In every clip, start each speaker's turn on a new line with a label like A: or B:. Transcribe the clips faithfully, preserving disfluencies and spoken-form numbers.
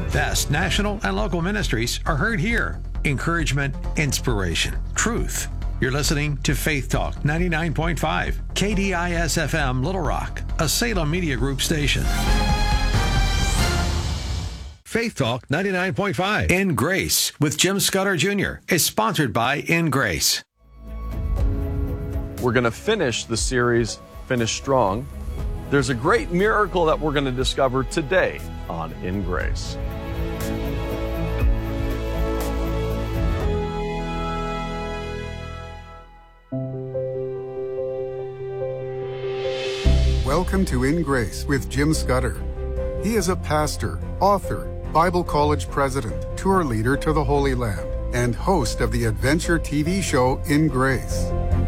A: best national and local ministries are heard here. Encouragement, inspiration, truth. You're listening to Faith Talk ninety-nine point five, K D I S F M Little Rock, a Salem Media Group station. Faith Talk ninety-nine point five In Grace with Jim Scudder Junior is sponsored by In Grace.
B: We're going to finish the series, Finish Strong. There's a great miracle that we're going to discover today on In Grace.
C: Welcome to In Grace with Jim Scudder. He is a pastor, author, Bible college president, tour leader to the Holy Land, and host of the adventure T V show In Grace.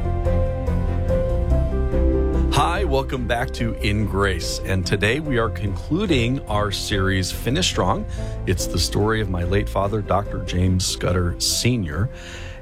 B: Hi, welcome back to In Grace. And today we are concluding our series, Finish Strong. It's the story of my late father, Doctor James Scudder Senior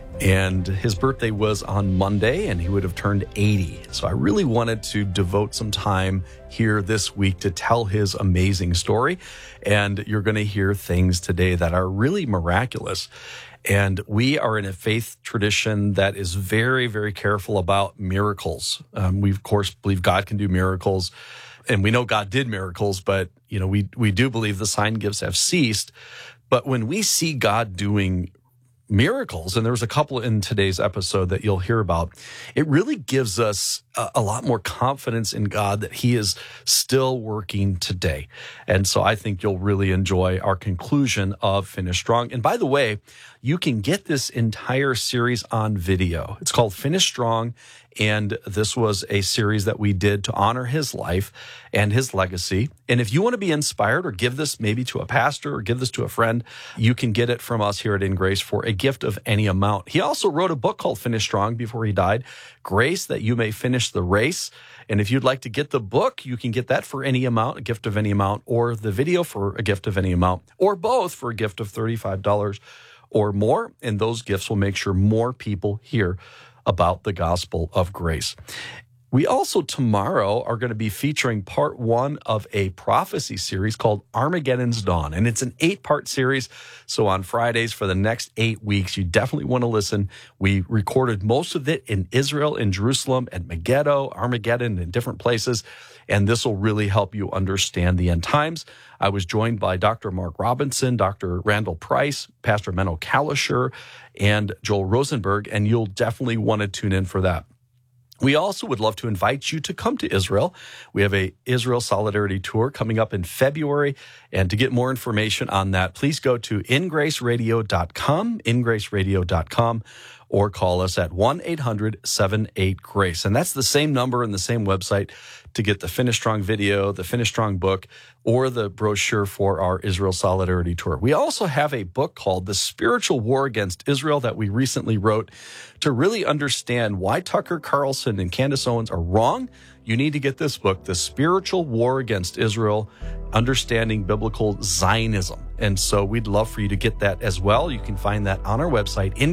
B: And his birthday was on Monday, and he would have turned eighty. So I really wanted to devote some time here this week to tell his amazing story. And you're going to hear things today that are really miraculous. And we are in a faith tradition that is very, very careful about miracles. Um, we, of course, believe God can do miracles. And we know God did miracles, but, you know, we, we do believe the sign gifts have ceased. But when we see God doing miracles, and there's a couple in today's episode that you'll hear about, it really gives us a, a lot more confidence in God that he is still working today. And so I think you'll really enjoy our conclusion of Finish Strong. And by the way, you can get this entire series on video. It's called Finish Strong, and this was a series that we did to honor his life and his legacy. And if you want to be inspired or give this maybe to a pastor or give this to a friend, you can get it from us here at In Grace for a gift of any amount. He also wrote a book called Finish Strong before he died, Grace That You May Finish the Race. And if you'd like to get the book, you can get that for any amount, a gift of any amount, or the video for a gift of any amount, or both for a gift of thirty-five dollars or more. And those gifts will make sure more people hear about the gospel of grace. We also tomorrow are going to be featuring part one of a prophecy series called Armageddon's Dawn. And it's an eight-part series. So on Fridays for the next eight weeks, you definitely want to listen. We recorded most of it in Israel, in Jerusalem, at Megiddo, Armageddon, in different places. And this will really help you understand the end times. I was joined by Doctor Mark Robinson, Doctor Randall Price, Pastor Menno Kalisher, and Joel Rosenberg. And you'll definitely want to tune in for that. We also would love to invite you to come to Israel. We have a Israel Solidarity Tour coming up in February. And to get more information on that, please go to in grace radio dot com, in grace radio dot com, or call us at one eight hundred seven eight GRACE. And that's the same number and the same website to get the Finish Strong video, the Finish Strong book, or the brochure for our Israel Solidarity Tour. We also have a book called The Spiritual War Against Israel that we recently wrote to really understand why Tucker Carlson and Candace Owens are wrong. You need to get this book, The Spiritual War Against Israel, Understanding Biblical Zionism. And so we'd love for you to get that as well. You can find that on our website, in